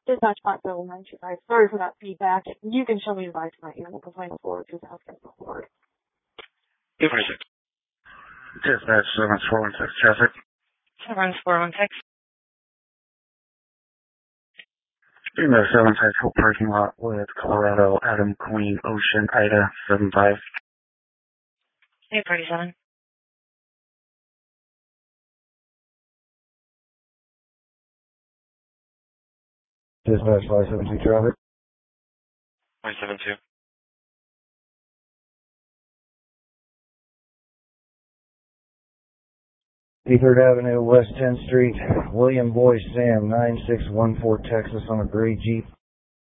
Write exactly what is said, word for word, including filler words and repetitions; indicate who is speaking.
Speaker 1: Dispatch five seven nine two five. Sorry for that feedback. You can show me the device right here. We'll complain forward to the healthcare forward.
Speaker 2: two forty-six. Dispatch seven four one six traffic.
Speaker 1: seven four one six.
Speaker 2: In the seven five Hope parking lot with Colorado, Adam, Queen, Ocean, Ida, seven five.
Speaker 1: eight forty-seven.
Speaker 2: Dispatch five seven two traffic.
Speaker 3: five seven two.
Speaker 2: Third Avenue, West tenth Street, William Boy Sam, nine six one four Texas on a gray Jeep.